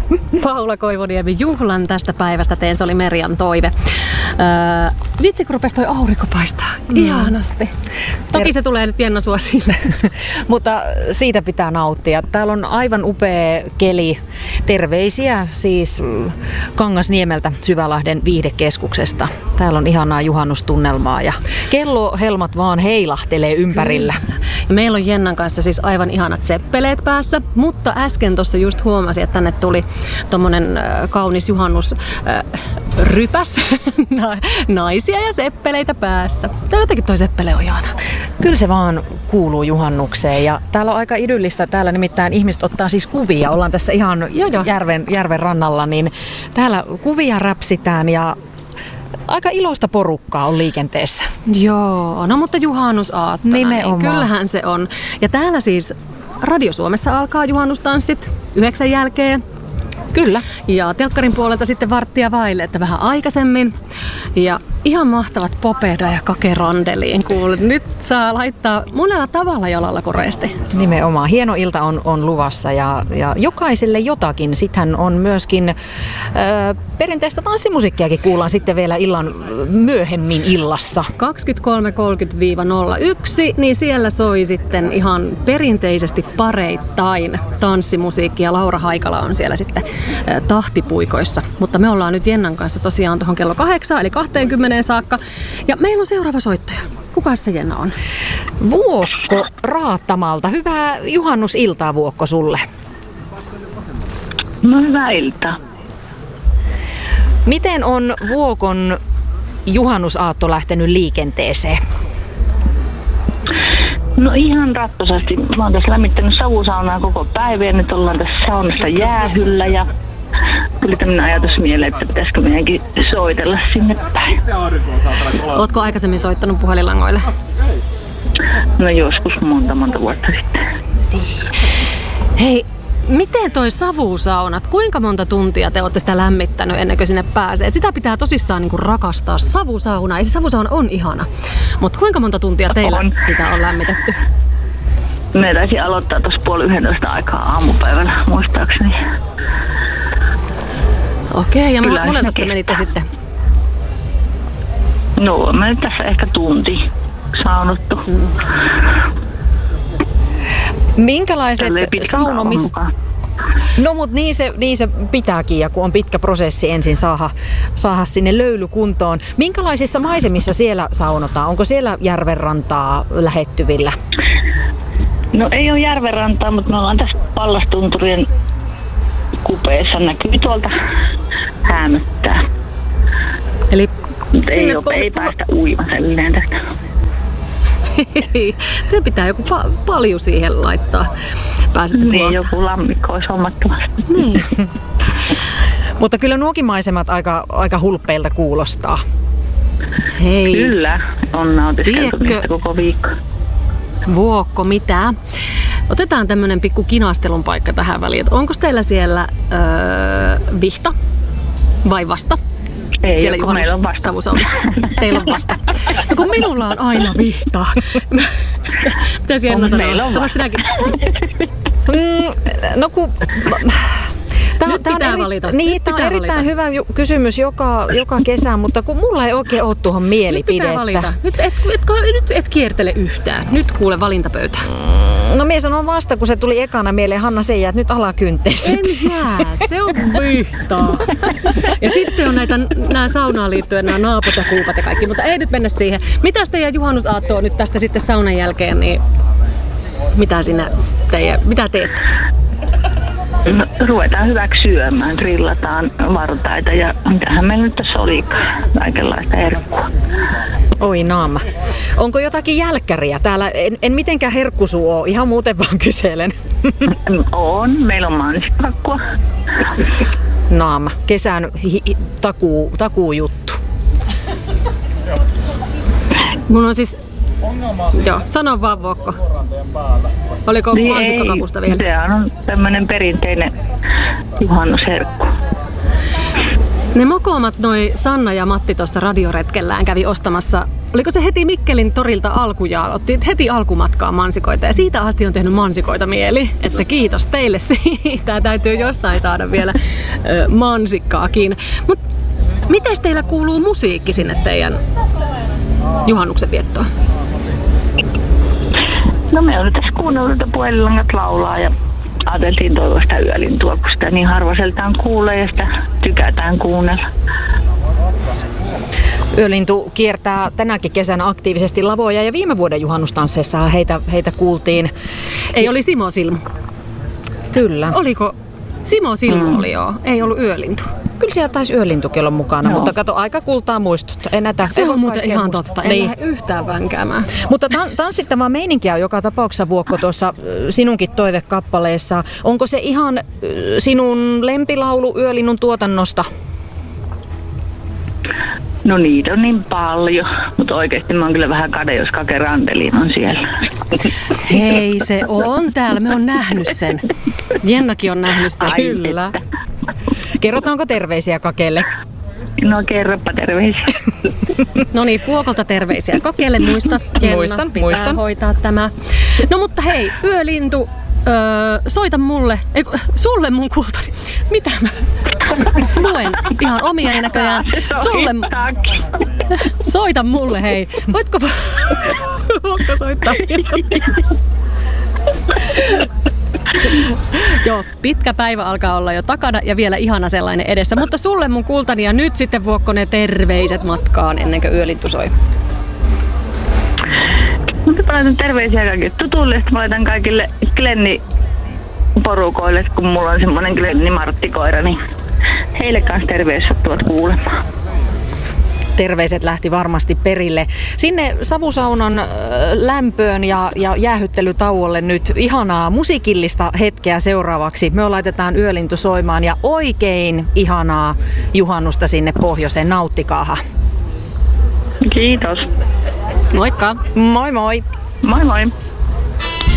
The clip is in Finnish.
Paula Koivuniemi, juhlan tästä päivästä teen, se oli Merjan toive. Vitsi, kun rupesi toi aurinko paistaa. Ihanasti. Toki se tulee nyt Jenna Suosille. Mutta siitä pitää nauttia. Täällä on aivan upea keli. Terveisiä siis Kangasniemeltä Syvälahden viihdekeskuksesta. Täällä on ihanaa juhannustunnelmaa ja kellohelmat vaan heilahtelee ympärillä. Ja meillä on Jennan kanssa siis aivan ihanat seppeleet päässä, mutta äsken tuossa just huomasin, että tänne tuli tommonen kaunis juhannusrypäs naisia ja seppeleitä päässä. Tämä jotenkin toi seppele on ihana. Kyllä se vaan kuuluu juhannukseen ja täällä on aika idyllistä. Täällä nimittäin ihmiset ottaa siis kuvia. Ollaan tässä ihan järven rannalla, niin täällä kuvia räpsitään ja aika iloista porukkaa on liikenteessä. Joo, no mutta juhannusaattona, niin kyllähän se on. Ja täällä siis Radio Suomessa alkaa juhannustanssit 9 jälkeen. Kyllä. Ja telkkarin puolelta sitten varttia vaille, että vähän aikaisemmin. Ja ihan mahtavat Popeda ja Kake Randeliin. Nyt saa laittaa monella tavalla jalalla koreesti. Nimenomaan. Hieno ilta on luvassa ja jokaiselle jotakin. Sittenhän on myöskin perinteistä tanssimusiikkiakin kuullaan sitten vielä illan myöhemmin illassa. 23.30-01, niin siellä soi sitten ihan perinteisesti pareittain tanssimusiikki ja Laura Haikala on siellä sitten tahtipuikoissa. Mutta me ollaan nyt Jennan kanssa tosiaan tuohon kello 8 eli 20 saakka. Ja meillä on seuraava soittaja. Kuka se Jenna on? Vuokko Raattamalta. Hyvää juhannusiltaa Vuokko sulle. No hyvää iltaa. Miten on Vuokon juhannusaatto lähtenyt liikenteeseen? No ihan rappusasti. Mä oon tässä lämmittänyt savusaunaa koko päivän ja nyt ollaan tässä saunassa jäähyllä ja tuli tämmöinen ajatus mieleen, että pitäisikö meidänkin soitella sinne päin. Ootko aikaisemmin soittanut puhelinlangoille? No joskus monta vuotta sitten. Hei, miten toi savusaunat, kuinka monta tuntia te olette sitä lämmittänyt ennen kuin sinne pääsee? Et sitä pitää tosissaan niinku rakastaa, savusauna. Ja se savusauna on ihana. Mutta kuinka monta tuntia teillä sitä on lämmitetty? Me taisi aloittaa tuossa 10:30 aikaa aamupäivällä, muistaakseni. Okei, ja monelta sitä menitte sitten? No, me tässä ehkä tunti saunottu. Minkälaiset No mut niin se pitääkin ja kun on pitkä prosessi ensin saada sinne löyly kuntoon. Minkälaisissa maisemissa siellä saunotaan? Onko siellä järvenrantaa lähettyvillä? No ei ole järvenrantaa, mutta me ollaan tässä Pallastunturien kupeessa. Näkyy tuolta Häämöttää. Eli ei päästä uimaselleen tästä. Te pitää joku paljon siihen laittaa. Pääsette niin, joku lammikko olisi hommattomasti. Niin. Mutta kyllä nuokin maisemat aika hulppeilta kuulostaa. Hei. Kyllä, on nautiskeltu niistä koko viikko. Vuokko, mitä? Otetaan tämmönen pikku kinastelun paikka tähän väliin. Onko teillä siellä vihta vai vasta? Ei, siellä meillä on vasta. Savusaunissa. Teillä on vasta. No kun minulla on aina vihtaa. Mitäs Jenna sanoo? Meillä on vasta. No kun... Tämä on erittäin hyvä kysymys joka kesä, mutta kun mulla ei oikein ole tuohon mielipidettä. Nyt et kiertele yhtään. Nyt kuule valintapöytää. No minä sanon vasta, kun se tuli ekana mieleen Hanna Seijä, että nyt alakynteiset. En se on vihtaa. Ja sitten on nämä saunaan liittyen nämä naaput ja kuupat ja kaikki, mutta ei nyt mennä siihen. Mitäs teidän juhannusaatto on nyt tästä sitten saunan jälkeen, niin mitä teette? No, ruvetaan hyväksi syömään, grillataan vartaita ja mitähän meillä nyt tässä olikaan, kaikenlaista herkkua. Oi naama. Onko jotakin jälkkäriä täällä? En mitenkään herkkusuu ole, ihan muuten vaan kyselen. On, meillä on mansikkakakkua. Naama, kesän takuu juttu. Mun on siis... Joo, sano vaan Vuokko. Oliko mansikkakakusta vielä? Se on tämmönen perinteinen juhannusherkku. Ne mokomat, noi Sanna ja Matti tuossa radioretkellään kävi ostamassa, oliko se heti Mikkelin torilta alkujaan, otti heti alkumatkaan mansikoita ja siitä asti on tehnyt mansikoita mieli, että kiitos teille siitä, täytyy jostain saada vielä mansikkaakin. Mut miten teillä kuuluu musiikki sinne teidän juhannuksen viettoon? No me on nyt tässä kuunnellut, että puhelinlangat laulaa ja ajateltiin toivoa sitä yölintua, kun sitä niin harvaseltaan kuulee ja sitä tykätään kuunnella. Yölintu kiertää tänäkin kesänä aktiivisesti lavoja ja viime vuoden juhannustansseissa heitä kuultiin. Ei, oli Simo Silmu. Kyllä. Oliko? Simo Silmu oli joo, ei ollut Yölintu. Kyllä siellä taisi Yölintukin olla mukana, mutta kato, aika kultaa muistut. Se on muuten ihan totta, en lähde yhtään vänkäämään. Mutta tanssistavaa meininkiä on joka tapauksessa, Vuokko, tuossa sinunkin toivekappaleessa. Onko se ihan sinun lempilaulu Yölinnun tuotannosta? No niitä on niin paljon, mutta oikeasti mä oon kyllä vähän kade, jos Kake Randelin on siellä. Hei, se on täällä, me on nähnyt sen. Jennakin on nähnyt sen. Kyllä. Kerrotaanko terveisiä Kakelle? No kerropa terveisiä. No niin, Vuokolta terveisiä Kakelle, muista Jenna, pitää hoitaa tämä. No mutta hei, Yölintu, soita mulle, sulle mun kultani. Mitä mä luen ihan omieni näköjään. Sulle, soita mulle, hei. Voitko soittaa? Joo, pitkä päivä alkaa olla jo takana ja vielä ihana sellainen edessä. Mutta sulle mun kultani ja nyt sitten Vuokko ne terveiset matkaan ennen kuin Yölintu soi. Mutta mä laitan terveisiä kaikille tutuille, sitten mä laitan kaikille Glenni-porukoille, kun mulla on semmonen Glenni-marttikoira, niin heille kanssa terveys sattuvat kuulemaan. Terveiset lähti varmasti perille. Sinne savusaunan lämpöön ja jäähyttelytauolle nyt ihanaa musiikillista hetkeä seuraavaksi. Me laitetaan Yölintu soimaan ja oikein ihanaa juhannusta sinne pohjoiseen. Nauttikaaha. Kiitos. Moikka. Moi moi. Moi moi.